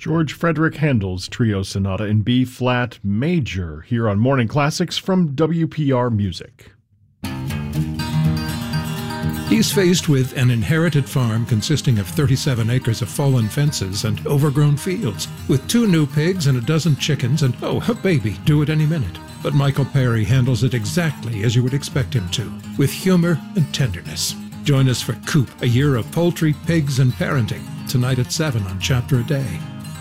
George Frederick Handel's Trio Sonata in B-flat major here on Morning Classics from WPR Music. He's faced with an inherited farm consisting of 37 acres of fallen fences and overgrown fields, with 2 new pigs and a dozen chickens and, a baby due at any minute. But Michael Perry handles it exactly as you would expect him to, with humor and tenderness. Join us for Coop, a year of poultry, pigs, and parenting, tonight at 7 on Chapter a Day.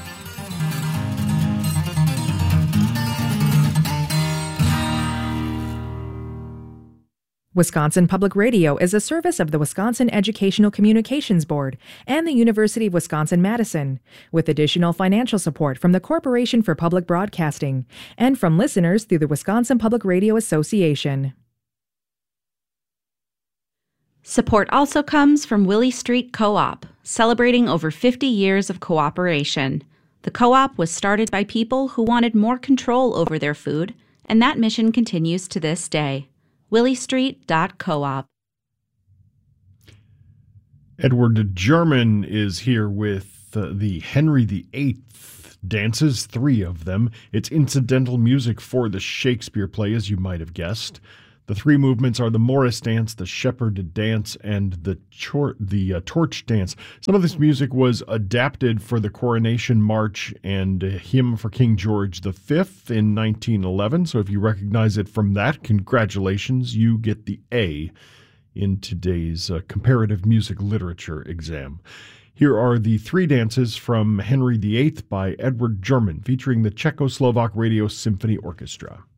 Wisconsin Public Radio is a service of the Wisconsin Educational Communications Board and the University of Wisconsin-Madison, with additional financial support from the Corporation for Public Broadcasting and from listeners through the Wisconsin Public Radio Association. Support also comes from Willie Street Co-op, celebrating over 50 years of cooperation. The co-op was started by people who wanted more control over their food, and that mission continues to this day. williestreet.coop. Edward German is here with the Henry VIII dances, 3 of them. It's incidental music for the Shakespeare play, as you might have guessed. The 3 movements are the Morris dance, the Shepherd dance, and the Torch dance. Some of this music was adapted for the Coronation March and Hymn for King George V in 1911. So if you recognize it from that, congratulations, you get the A in today's comparative music literature exam. Here are the 3 dances from Henry VIII by Edward German, featuring the Czechoslovak Radio Symphony Orchestra.